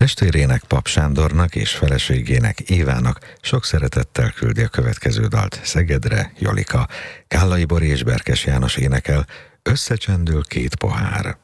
Testvérének Pap Sándornak és feleségének Évának sok szeretettel küldi a következő dalt Szegedre Jolika. Kállai Bori és Berkes János énekel, Összecsendül két pohár.